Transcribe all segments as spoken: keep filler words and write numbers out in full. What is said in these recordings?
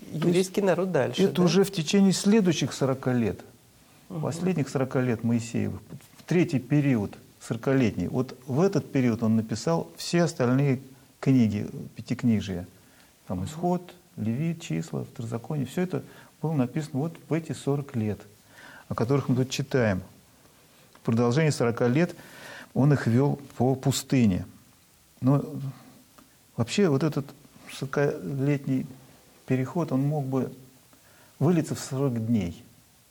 еврейский народ дальше. Это да? уже в течение следующих сорока лет, Угу. последних сорока лет Моисеевых, в третий период, сорокалетний, вот в этот период он написал все остальные книги, пятикнижия. Там Исход, Левит, Числа, Второзаконие, все это было написано вот в эти сорок лет, о которых мы тут читаем. В продолжении сорока лет он их вел по пустыне. Но вообще вот этот сорокалетний переход, он мог бы вылиться в сорок дней.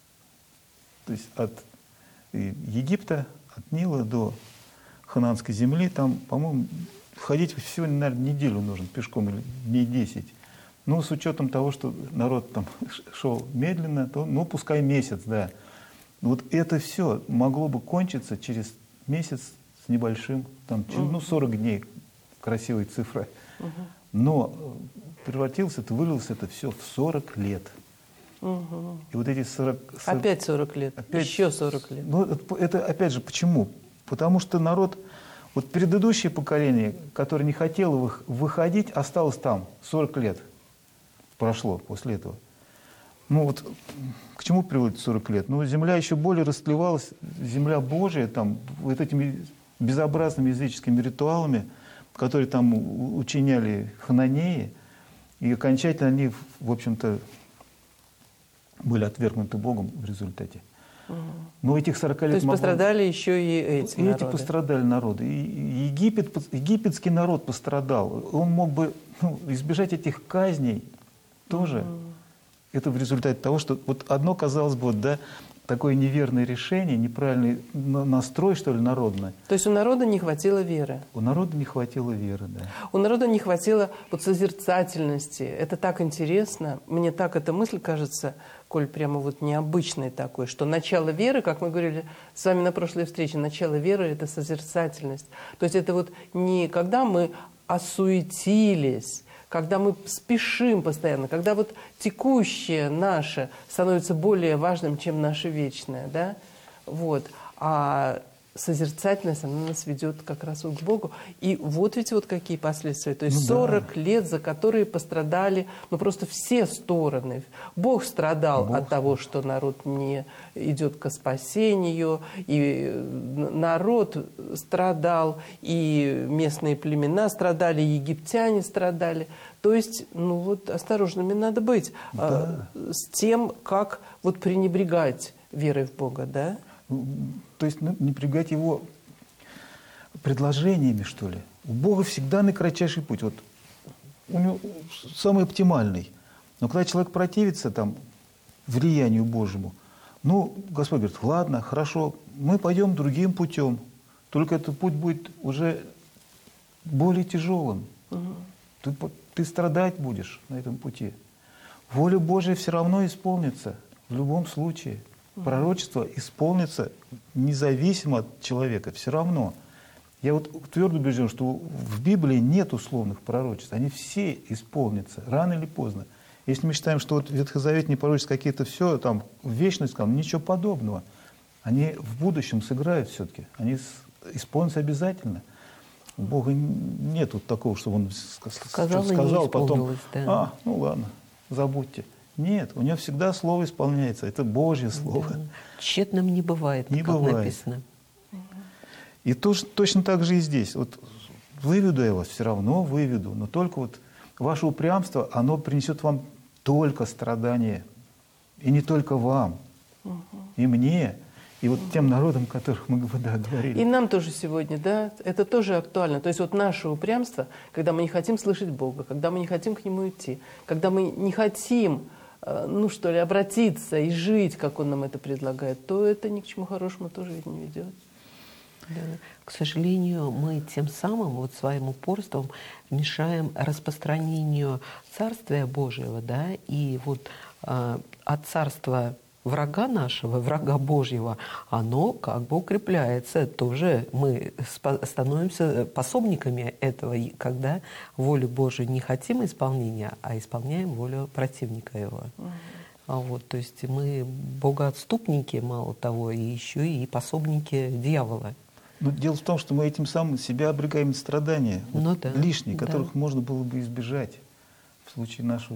То есть от Египта, от Нила до Ханаанской земли, там, по-моему, ходить всего, наверное, неделю нужно пешком или дней десять. Ну, с учетом того, что народ там шел медленно, то, ну, пускай месяц, да. Вот это все могло бы кончиться через месяц с небольшим, там, ну, сорок дней, красивая цифра. Угу. Но превратилось это, вылилось это все в сорок лет. Угу. И вот эти сорок... сорок опять сорок лет, опять, еще сорок лет. Ну, это, это опять же почему? Потому что народ, вот предыдущее поколение, которое не хотело выходить, осталось там, сорок лет прошло после этого. Ну вот к чему приводит сорок лет? Ну, земля еще более растлевалась, земля Божия, там, вот этими безобразными языческими ритуалами, которые там учиняли хананеи, и окончательно они, в общем-то, были отвергнуты Богом в результате. Угу. Но этих сорока лет... То есть могло... пострадали еще и эти и народы. эти пострадали народы. И Египет, египетский народ пострадал. Он мог бы ну, избежать этих казней тоже. Угу. Это в результате того, что вот одно, казалось бы, вот, да, такое неверное решение, неправильный настрой, что ли, народный. То есть у народа не хватило веры? У народа не хватило веры, да. У народа не хватило вот созерцательности. Это так интересно. Мне так эта мысль кажется, Коль, прямо вот необычной такой, что начало веры, как мы говорили с вами на прошлой встрече, начало веры – это созерцательность. То есть это вот не когда мы осуетились, когда мы спешим постоянно, когда вот текущее наше становится более важным, чем наше вечное, да, вот, а созерцательность, она нас ведет как раз вот к Богу. И вот ведь вот какие последствия. То есть ну, сорок да. лет, за которые пострадали, ну просто все стороны. Бог страдал Бог. от того, что народ не идет к спасению, и народ страдал, и местные племена страдали, и египтяне страдали. То есть, ну вот, осторожными надо быть да. э, с тем, как вот пренебрегать верой в Бога, да? То есть ну, не пренебрегать его предложениями, что ли. У Бога всегда наикратчайший путь. Вот у него самый оптимальный. Но когда человек противится там влиянию Божьему, ну, Господь говорит, ладно, хорошо, мы пойдем другим путем. Только этот путь будет уже более тяжелым. Угу. Ты, ты страдать будешь на этом пути. Воля Божия все равно исполнится в любом случае. Пророчество исполнится независимо от человека, все равно. Я вот твердо убежден, что в Библии нет условных пророчеств, они все исполнятся, рано или поздно. Если мы считаем, что вот ветхозаветные пророчества какие-то все, там, в вечность, там, ничего подобного, они в будущем сыграют все-таки, они исполнятся обязательно. У Бога нет вот такого, чтобы Он сказал, сказал потом, да. а, ну ладно, забудьте. Нет, у него всегда слово исполняется. Это Божье слово. Да. Тщетным не бывает, не как бывает. написано. И тоже, точно так же и здесь. Вот выведу я вас, все равно выведу. Но только вот ваше упрямство, оно принесет вам только страдания. И не только вам, угу. и мне, и вот угу. тем народам, о которых мы да, говорили. И нам тоже сегодня, да, это тоже актуально. То есть вот наше упрямство, когда мы не хотим слышать Бога, когда мы не хотим к Нему идти, когда мы не хотим ну что ли, обратиться и жить, как он нам это предлагает, то это ни к чему хорошему тоже ведь не ведет. Да. К сожалению, мы тем самым вот своим упорством мешаем распространению Царствия Божьего, да, и вот э, от царства врага нашего, врага Божьего, оно как бы укрепляется. Тоже мы становимся пособниками этого, когда волю Божию не хотим исполнения, а исполняем волю противника его. Mm-hmm. А вот, то есть мы богоотступники, мало того, и еще и пособники дьявола. Но дело в том, что мы этим самым себя обрегаем от страдания, ну, вот, да, лишние, которых да. можно было бы избежать в случае нашего